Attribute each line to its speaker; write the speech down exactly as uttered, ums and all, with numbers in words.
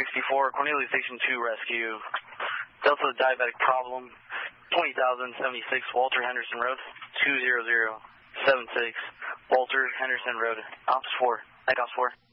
Speaker 1: sixty-four, Cornelia Station two Rescue. Delta Diabetic Problem, twenty thousand seventy-six Walter Henderson Road, two zero zero seven six Walter Henderson Road, Ops four, Echo Ops four.